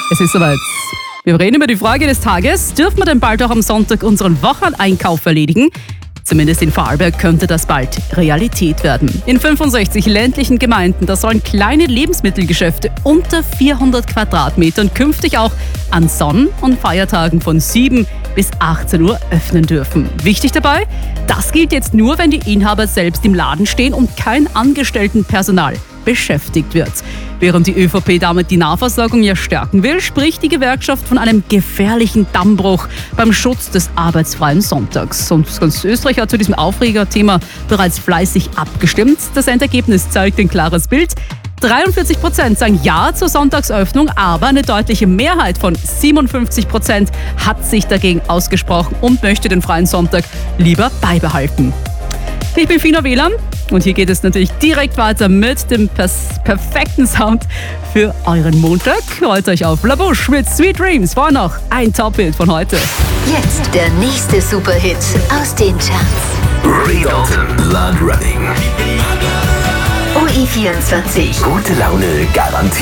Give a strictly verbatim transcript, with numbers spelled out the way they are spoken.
Es ist soweit. Wir reden über die Frage des Tages. Dürfen wir denn bald auch am Sonntag unseren Wocheneinkauf erledigen? Zumindest in Vorarlberg könnte das bald Realität werden. In fünfundsechzig ländlichen Gemeinden, da sollen kleine Lebensmittelgeschäfte unter vierhundert Quadratmetern künftig auch an Sonn- und Feiertagen von sieben bis achtzehn Uhr öffnen dürfen. Wichtig dabei, das gilt jetzt nur, wenn die Inhaber selbst im Laden stehen und kein Angestelltenpersonal beschäftigt wird. Während die ÖVP damit die Nahversorgung ja stärken will, spricht die Gewerkschaft von einem gefährlichen Dammbruch beim Schutz des arbeitsfreien Sonntags. Und ganz Österreich hat zu diesem Aufregerthema bereits fleißig abgestimmt. Das Endergebnis zeigt ein klares Bild. dreiundvierzig Prozent sagen Ja zur Sonntagsöffnung, aber eine deutliche Mehrheit von siebenundfünfzig Prozent hat sich dagegen ausgesprochen und möchte den freien Sonntag lieber beibehalten. Ich bin Fina Wähler und hier geht es natürlich direkt weiter mit dem pers- perfekten Sound für euren Montag. Freut euch auf La Bouche mit Sweet Dreams. Vorher noch ein Top-Hit von heute. Jetzt der nächste Superhit aus den Charts. Ray Dalton, Blood Running. O E vierundzwanzig. Gute Laune garantiert.